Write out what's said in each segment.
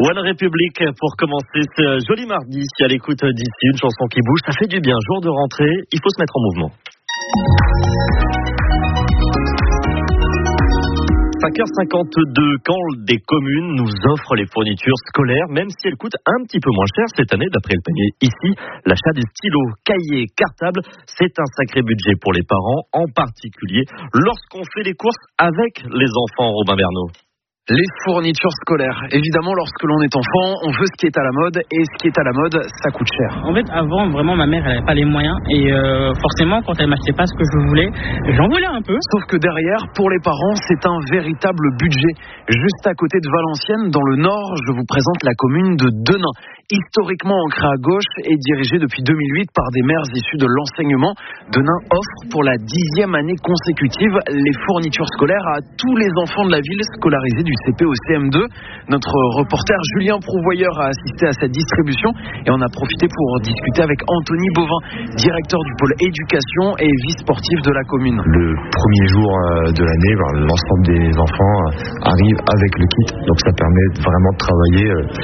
One Republic pour commencer ce joli mardi à l'écoute d'ici, une chanson qui bouge, ça fait du bien. Jour de rentrée, il faut se mettre en mouvement. 5h52, quand des communes nous offrent les fournitures scolaires, même si elles coûtent un petit peu moins cher cette année d'après le panier. Ici, l'achat des stylos, cahiers, cartables, c'est un sacré budget pour les parents, en particulier lorsqu'on fait les courses avec les enfants, Robin Bernot. Les fournitures scolaires. Évidemment, lorsque l'on est enfant, on veut ce qui est à la mode, et ce qui est à la mode, ça coûte cher. En fait, avant, vraiment, ma mère, elle n'avait pas les moyens, et forcément, quand elle m'achetait pas ce que je voulais, j'en voulais un peu. Sauf que derrière, pour les parents, c'est un véritable budget. Juste à côté de Valenciennes, dans le Nord, je vous présente la commune de Denain. Historiquement ancrée à gauche et dirigée depuis 2008 par des mères issues de l'enseignement, Denain offre pour la 10e année consécutive les fournitures scolaires à tous les enfants de la ville scolarisés du CP au CM2. Notre reporter Julien Prouvoyeur a assisté à cette distribution et on a profité pour discuter avec Anthony Bovin, directeur du pôle éducation et vice-sportif de la commune. Le premier jour de l'année, l'ensemble des enfants arrivent avec le kit, donc ça permet vraiment de travailler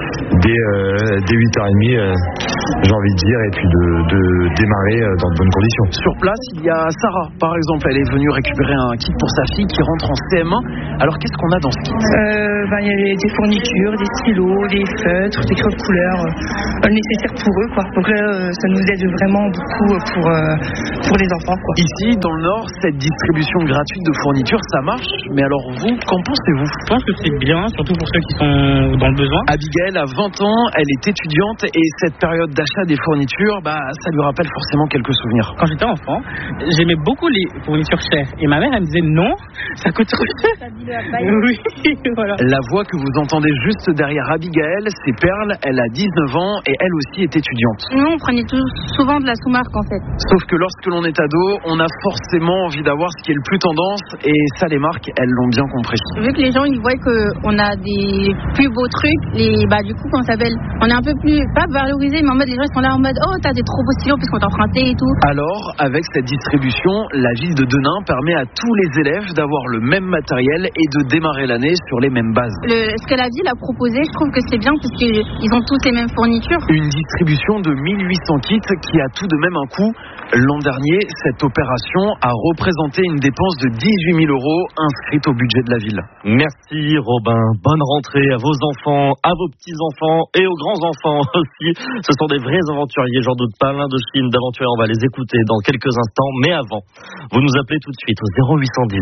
dès 8h30, j'ai envie de dire, et puis de démarrer dans de bonnes conditions. Sur place, il y a Sarah, par exemple, elle est venue récupérer un kit pour sa fille qui rentre en CM1. Alors qu'est-ce qu'on a dans ce kit ? Il y avait des fournitures, des stylos, des feutres, des crayons de couleur, nécessaires pour eux, quoi. Donc là, ça nous aide vraiment beaucoup pour les enfants, quoi. Ici, dans le Nord, cette distribution gratuite de fournitures, ça marche. Mais alors vous, qu'en pensez-vous ? Je pense que c'est bien, surtout pour ceux qui sont dans le besoin. Abigail a 20 ans, elle est étudiante et cette période d'achat des fournitures, ça lui rappelle forcément quelques souvenirs. Quand j'étais enfant, j'aimais beaucoup les fournitures chères. Et ma mère, elle me disait non, ça coûte trop cher. Oui, voilà. La voix que vous entendez juste derrière Abigail, c'est Perle, elle a 19 ans et elle aussi est étudiante. Nous, on prenait souvent de la sous-marque en fait. Sauf que lorsque l'on est ado, on a forcément envie d'avoir ce qui est le plus tendance et ça, les marques, elles l'ont bien compris. Vu que les gens, ils voient qu'on a des plus beaux trucs, du coup, comment ça s'appelle, on est un peu plus, pas valorisé, mais en mode, les gens ils sont là en mode, oh, t'as des trop beaux stylos puisqu'on t'a emprunté et tout. Alors, avec cette distribution, la ville de Denain permet à tous les élèves d'avoir le même matériel et de démarrer l'année sur les mêmes bases. Ce que la ville a proposé, je trouve que c'est bien parce qu'ils ont tous les mêmes fournitures. Une distribution de 1800 kits qui a tout de même un coût. L'an dernier, cette opération a représenté une dépense de 18 000 € inscrite au budget de la ville. Merci Robin, bonne rentrée à vos enfants, à vos petits-enfants et aux grands-enfants aussi. Ce sont des vrais aventuriers, j'en doute pas, l'Indochine d'aventuriers, on va les écouter dans quelques instants. Mais avant, vous nous appelez tout de suite au 0810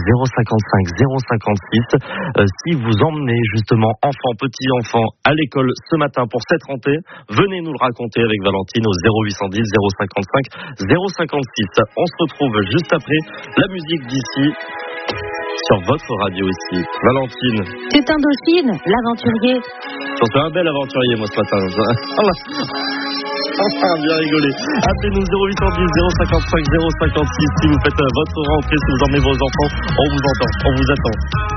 055 056. Si vous emmenez justement enfants, petits-enfants à l'école ce matin pour cette rentrée, venez nous le raconter avec Valentine au 0810 055 056. On se retrouve juste après la musique d'ici sur votre radio ici. Valentine. C'est Indochine, l'aventurier. J'en suis un bel aventurier moi ce matin. On va bien rigoler. Appelez-nous 0810 055 056 si vous faites votre rentrée, si vous emmenez vos enfants. On vous entend, on vous attend.